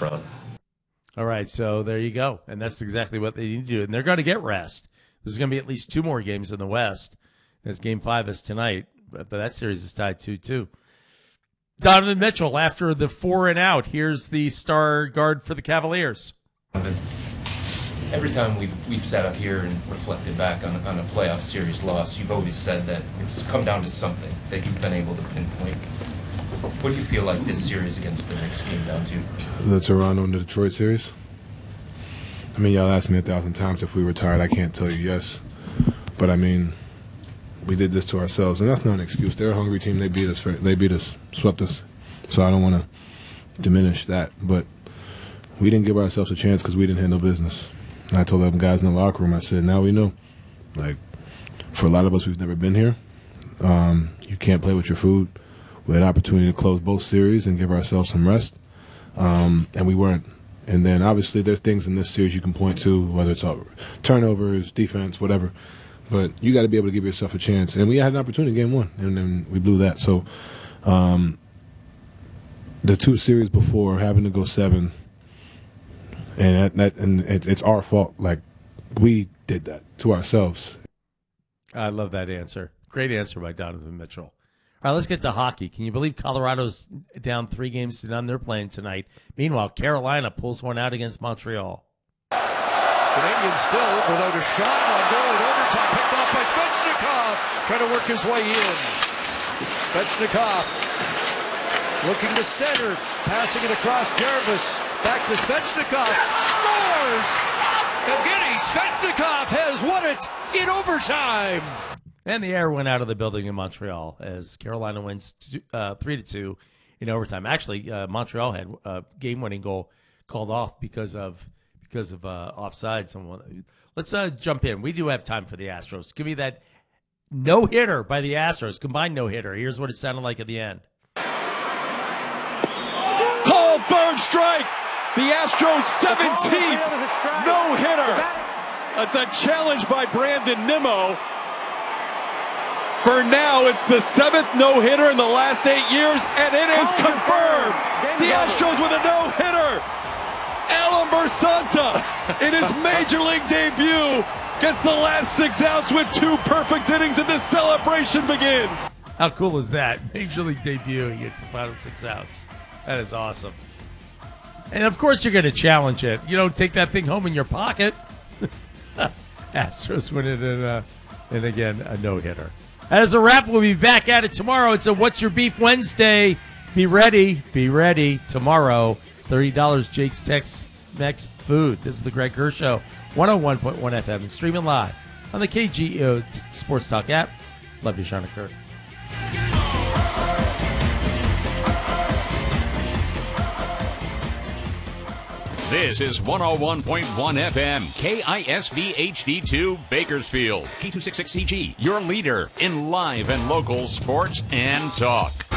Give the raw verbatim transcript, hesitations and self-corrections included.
front. All right, so there you go. And that's exactly what they need to do. And they're going to get rest. There's going to be at least two more games in the West, as Game five is tonight. But, but that series is tied two two. Donovan Mitchell, after the four and out, here's the star guard for the Cavaliers. Every time we've, we've sat up here and reflected back on, on a playoff series loss, you've always said that it's come down to something that you've been able to pinpoint. What do you feel like this series against the Knicks came down to? The Toronto and the Detroit series? I mean, y'all asked me a thousand times if we were tired. I can't tell you yes. But, I mean, we did this to ourselves, and that's not an excuse. They're a hungry team. They beat us. They beat us, swept us. So I don't want to diminish that. But we didn't give ourselves a chance because we didn't handle business. And I told them guys in the locker room, I said, now we know. Like, for a lot of us who've never been here, um, you can't play with your food. We had an opportunity to close both series and give ourselves some rest, um, and we weren't. And then, obviously, there's things in this series you can point to, whether it's turnovers, defense, whatever. But you got to be able to give yourself a chance. And we had an opportunity in game one, and then we blew that. So um, the two series before, having to go seven, and that, that and it, it's our fault. Like, we did that to ourselves. I love that answer. Great answer by Donovan Mitchell. All right, let's get to hockey. Can you believe Colorado's down three games to none? They're playing tonight. Meanwhile, Carolina pulls one out against Montreal. Canadian still without a shot on goal in overtime. Picked off by Svechnikov. Trying to work his way in. Svechnikov looking to center. Passing it across Jarvis. Back to Svechnikov. Scores! Evgeny Svechnikov has won it in overtime. And the air went out of the building in Montreal as Carolina wins two, uh, three to two in overtime. Actually, uh, Montreal had a game-winning goal called off because of because of uh, offside. Someone. Let's uh, jump in. We do have time for the Astros. Give me that no-hitter by the Astros, combined no-hitter. Here's what it sounded like at the end. Called third strike. The Astros seventeenth no-hitter. That's a challenge by Brandon Nimmo. For now, it's the seventh no-hitter in the last eight years, and it is confirmed. The Astros with a no-hitter. Alan Bersanta, in his Major League debut, gets the last six outs with two perfect innings, and the celebration begins. How cool is that? Major League debut, he gets the final six outs. That is awesome. And, of course, you're going to challenge it. You don't take that thing home in your pocket. Astros win it in, a, in again, a no-hitter. That is a wrap. We'll be back at it tomorrow. It's a What's Your Beef Wednesday. Be ready. Be ready tomorrow. thirty dollars Jake's Tex-Mex Food. This is the Greg Kerr Show, one oh one point one F M, and streaming live on the K G E O Sports Talk app. Love you, Shauna Kirk. This is one oh one point one F M, K I S V H D two, Bakersfield. K two sixty-six C G, your leader in live and local sports and talk.